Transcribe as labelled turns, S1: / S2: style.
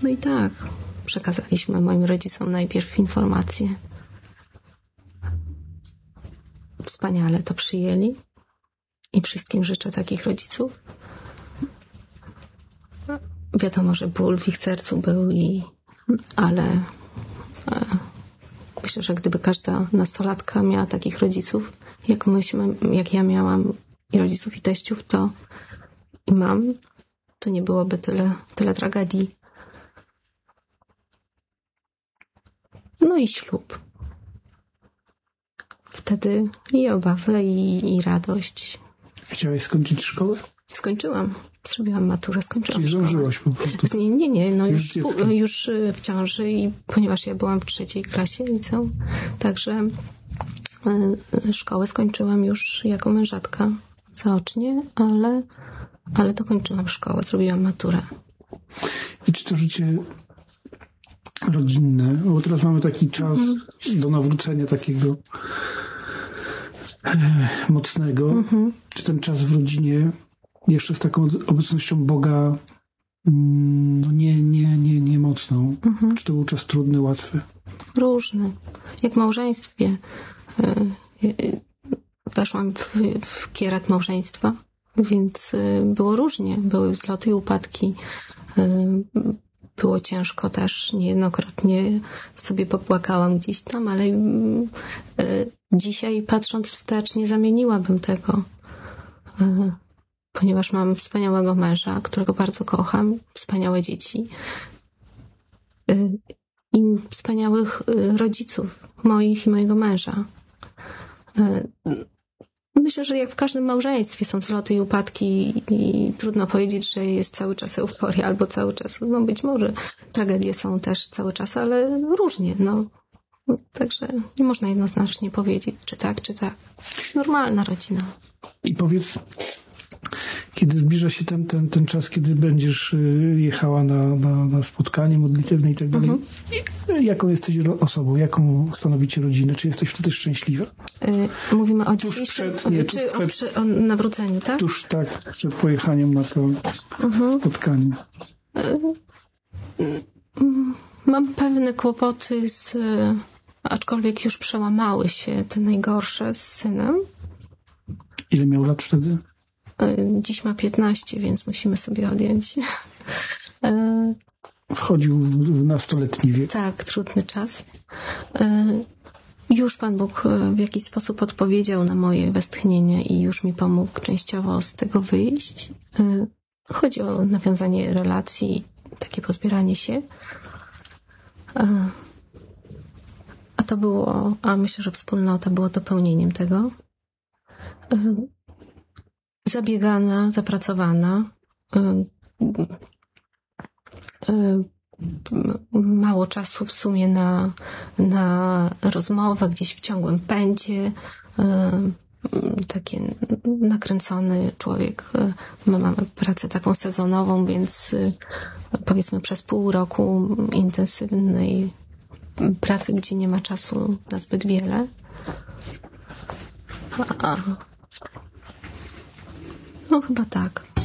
S1: No i tak, przekazaliśmy moim rodzicom najpierw informacje. Wspaniale to przyjęli i wszystkim życzę takich rodziców. Wiadomo, że ból w ich sercu był, ale myślę, że gdyby każda nastolatka miała takich rodziców, jak ja miałam, i rodziców, i teściów, to i mam, to nie byłoby tyle tragedii. No i ślub. Wtedy i obawy, i radość.
S2: Chciałaś skończyć szkołę?
S1: Skończyłam. Zrobiłam maturę, skończyłam.
S2: Czyli zdążyłaś po prostu?
S1: Nie. No już w ciąży, i ponieważ ja byłam w 3. klasie liceum, także szkołę skończyłam już jako mężatka zaocznie, ale dokończyłam szkołę, zrobiłam maturę.
S2: I czy to życie rodzinne, bo teraz mamy taki czas do nawrócenia takiego mocnego, czy ten czas w rodzinie jeszcze z taką obecnością Boga nie mocną? Czy to był czas trudny, łatwy?
S1: Różny. Jak w małżeństwie. Weszłam w kierat małżeństwa, więc było różnie. Były wzloty i upadki. Było ciężko też. Niejednokrotnie sobie popłakałam gdzieś tam, ale dzisiaj, patrząc wstecz, nie zamieniłabym tego. Ponieważ mam wspaniałego męża, którego bardzo kocham, wspaniałe dzieci i wspaniałych rodziców, moich i mojego męża. Myślę, że jak w każdym małżeństwie są wzloty i upadki i trudno powiedzieć, że jest cały czas euforia albo cały czas, no być może tragedie są też cały czas, ale różnie, no. Także nie można jednoznacznie powiedzieć, czy tak, czy tak. Normalna rodzina.
S2: I powiedz, kiedy zbliża się ten czas, kiedy będziesz jechała na spotkanie modlitewne i tak dalej, jaką jesteś osobą? Jaką stanowicie rodzinę? Czy jesteś wtedy szczęśliwa?
S1: Mówimy o
S2: dzisiejszym,
S1: o nawróceniu, tak?
S2: Tuż tak, przed pojechaniem na to spotkanie.
S1: Mam pewne kłopoty aczkolwiek już przełamały się te najgorsze z synem.
S2: Ile miał lat wtedy?
S1: Dziś ma 15, więc musimy sobie odjąć.
S2: Wchodził w nastoletni wiek.
S1: Tak, trudny czas. Już Pan Bóg w jakiś sposób odpowiedział na moje westchnienia i już mi pomógł częściowo z tego wyjść. Chodzi o nawiązanie relacji, takie pozbieranie się. A myślę, że wspólnota była dopełnieniem tego. Zabiegana, zapracowana, mało czasu w sumie na rozmowę, gdzieś w ciągłym pędzie, taki nakręcony człowiek. My mamy pracę taką sezonową, więc powiedzmy przez pół roku intensywnej pracy, gdzie nie ma czasu na zbyt wiele. No chyba tak.